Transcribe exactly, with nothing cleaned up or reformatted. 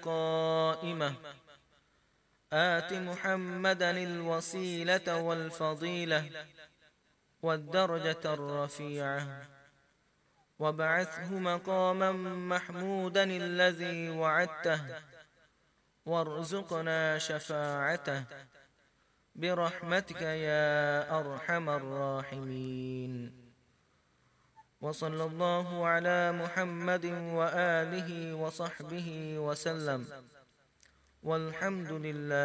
القائمة آت محمدا الوسيلة والفضيلة والدرجة الرفيعة وابعثه مقاما محمودا الذي وعدته وارزقنا شفاعته برحمتك يا أرحم الراحمين. وصلى الله على محمد وآله وصحبه وسلم، والحمد لله.